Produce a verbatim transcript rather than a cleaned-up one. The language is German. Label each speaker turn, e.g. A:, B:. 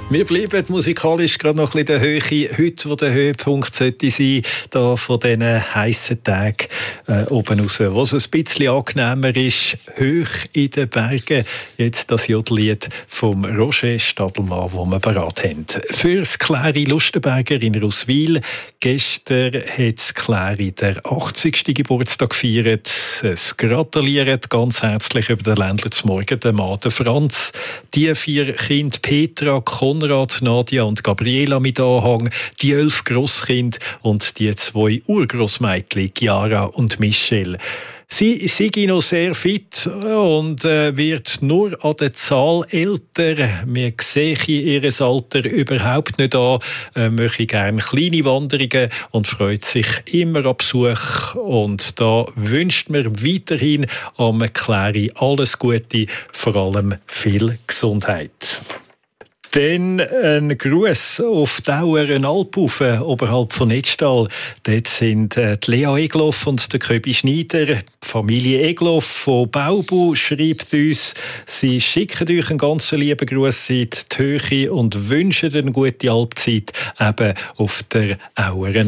A: Wir bleiben musikalisch gerade noch ein bisschen in der Höhe. Heute, wo der Höhepunkt sollte sein, da von diesen heissen Tagen äh, oben raus. Was ein bisschen angenehmer ist, hoch in den Bergen. Jetzt das Jodellied vom Roger Stadelmann, das wir parat haben. Für das Clary Lustenberger in Russwil. Gestern hat das Clary den achtzigsten Geburtstag gefeiert. Es gratuliert ganz herzlich über den Ländler zum Morgen, der Mann, der Franz. Die vier Kinder, Petra, Konrad, Nadia und Gabriela mit Anhang, die elf Grosskinder und die zwei Urgrossmädchen, Chiara und Michelle. Sie sei noch sehr fit und äh, wird nur an der Zahl älter. Wir sehen ihr Alter überhaupt nicht an. Äh, möchte gerne kleine Wanderungen und freut sich immer an Besuch. Und da wünscht mir weiterhin am Clary alles Gute, vor allem viel Gesundheit. Dann ein Gruß auf Dauer, ein Alpufen oberhalb von Netztal. Dort sind die Lea Egloff und der Köbi Schneider. Die Familie Egloff von Baubu schreibt uns, sie schicken euch einen ganz lieben Gruß in die Höhe und wünschen eine gute Alpzeit eben auf der Auer.